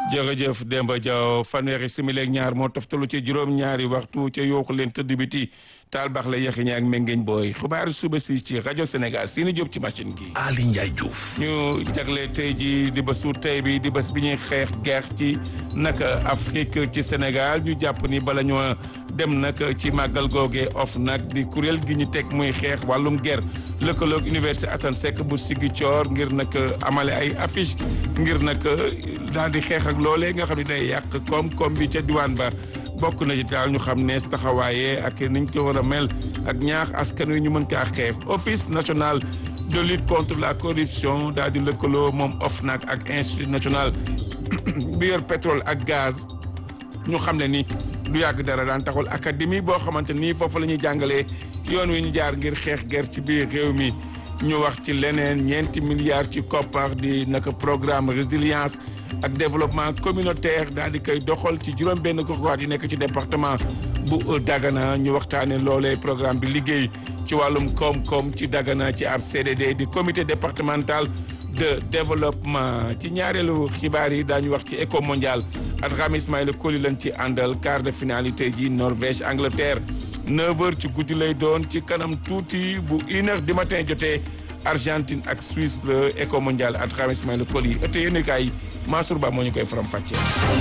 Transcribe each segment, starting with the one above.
jërëjëf Demba Diaw fanweeri simili ak ñaar moo toftalu ci juróom-ñaari waxtu ca yooxu leen tëdd biti taal baax la yaxi ñaak mengeñ booy xibaar suba si ci rajo Sénégal si ni jóg ci machine gi Ali Ndiaye Diouf ñu jagle tey ji di bésu tey bi di bés bi ñuy xeex guerre ci naka Afrique ci Sénégal ñu jàpp ni bala ñoo dem nag ci màggal googee OFNAC di kuréel gi ñu teg muy xeex wàllum guerre lëkkaloog université Assane Seck bu Ziguinchor ngir nag amale ay affiche ngir nag daal di xeex ak loolee nga xam ne day yàq koom-koom bi ca diwaan ba bokk na ci daal ñu xam ne taxawaaye ak niñ ko war a mel ak ñaax askan wi ñu mën kaa xeex office national de lutte contre la corruption daal di lëkkaloo moom OFNAC ak institut national bi yor pétrole ak gaz ñu xam ne ni du yàgg dara daan taxawal académie boo xamante ni foofu la ñuy jàngalee yoon wi ñu jaar ngir xeex guerre ci biir réew mi ñu wax ci leneen 4 milliards ci koppar di naka programme résilience ak développement communautaire daal di koy doxal ci juróom-benn gox yi nekk ci département bu Dagana ñu waxtaane loolee programme bi liggéey ci wàllum koom-koom ci Dagana ci ab CDD di comité départemental de développement ci ñaareelu xibaar yi daañu wax ci éco mondial ak Ram Ismaïla Koli lañ ci àndal quart de finalité ji Norvège Angleterre 9h ci guddi lay doon ci kanam tuuti bu 1h du matin jotee Argentine ak Suisse la éco mondial ak Ram Ismaïla Koli ëtte yéen kaay Mansour Ba moo ñu koy faram fàccee.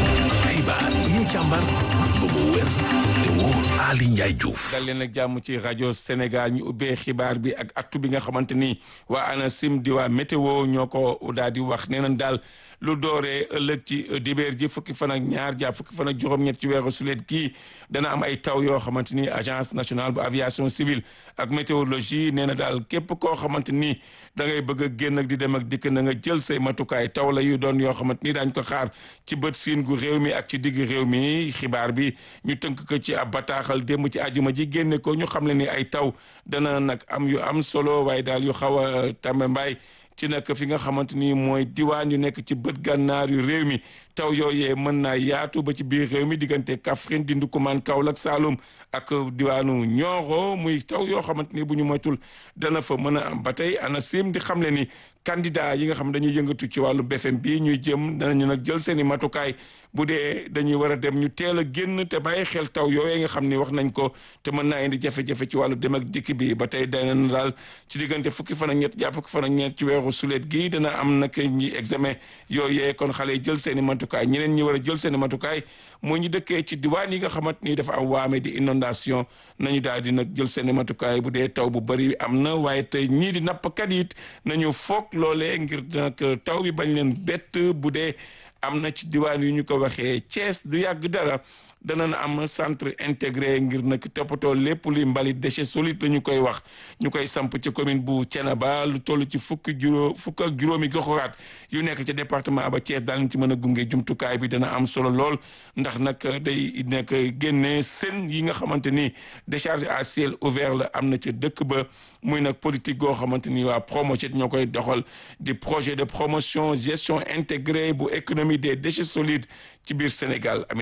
xibaar yi ñu càmbar ba mu wér te wóor Ali Ndiaye Diouf. dal leen ak jàmm ci rajo Sénégal ñu ubbee xibaar bi ak attu bi nga xamante ni waa ANACIM di waa météo ñoo ko daal di wax nee nañ daal lu dooree ëllëg ci dibéer ji fukki fan ak ñaar jàpp fukki fan ak juróom-ñett ci weeru sulet kii dana am ay taw yoo xamante ni agence nationale bu aviation civile ak météorologie nee na daal képp koo xamante ni da ngay bëgg a génn ak di dem ak dikk na nga jël say matukaay taw la yu doon yoo xamante ni daañ ko xaar ci bët siin gu réew mi ak ci digg réew mi xibaar bi ñu tënk ko ci ab bataaxal démb ci àjjuma ji génne ko ñu xam le ni ay taw dana nag am yu am solo waaye daal yu xaw a tambe mbaay ci nag fi nga xamante ni mooy diwaan yu nekk ci bët gànnaar yu réew mi taw yooyee mën naa yaatu ba ci biir réew mi diggante Kaffrine di Ndoukoumane Kaolack Saloum ak diwaanu Nioro muy taw yoo xamante ni bu ñu moytul dana fa mën a am ba tey ANACIM di xam le ni candidat yi nga xam dañuy yëngatu ci wàllu BFM bi ñuy jëm danañu nag jël seen i matukaay bu dee dañuy war a dem ñu teel a génn te bàyyi xel taw yooyee nga xam ni wax nañ ko te mën naa indi jafe-jafe ci wàllu dem ak dikk bi ba tey danañ daal ci diggante fukki fan ak ñett jàpp fukki fan ak ñett ci weeru sulet gi dana am nag ñi examen yooyee kon xale yi jël seen i matukaay ñeneen ñi war a jël seen i matukaay moo ñu dëkkee ci diwaan yi nga xamante ni dafa am waame di inondation nañu daal di nag jël seen i matukaay bu dee taw bu bëri am na waaye tey ñii di nappkat yi nañu foog loolee ngir nag taw bi bañ leen bett bu dee am na ci diwaan yu ñu ko waxee Thiès du yàgg dara dana na am centre intégré ngir nag toppatoo lépp luy mbalit déchet solide la ñu koy wax ñu koy samp ci commune bu Thiénaba lu toll ci fukk ak juróomi goxaat yu nekk ci département ba Thiès daal ci mën a gunge jumtukaay bi dana am solo lool ndax nag day nekk génne seen yi nga xamante ni décharge à ciel ouvert la am na ci dëkk ba muy nag politique goo xamante ni waa Promocet ñoo koy doxal di projet de promotion gestion intégrée bu économie des déchets solides ci biir Sénégal.